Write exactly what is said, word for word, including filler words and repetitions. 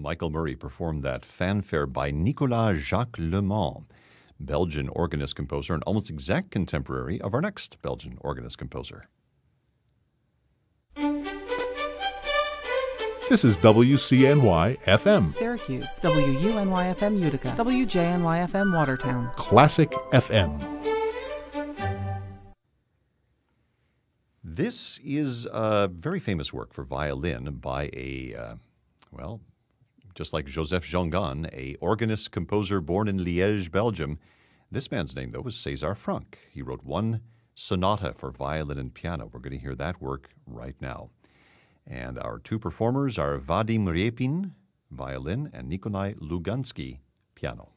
Michael Murray performed that fanfare by Nicolas Jacques Le Mans, Belgian organist composer and almost exact contemporary of our next Belgian organist composer. This is W C N Y F M. Syracuse, W U N Y F M Utica, W J N Y F M Watertown. Classic F M. This is a very famous work for violin by a, uh, well, just like Joseph Jongan, a organist composer born in Liège, Belgium. This man's name, though, was César Franck. He wrote one sonata for violin and piano. We're going to hear that work right now. And our two performers are Vadim Repin, violin, and Nikolai Lugansky, piano.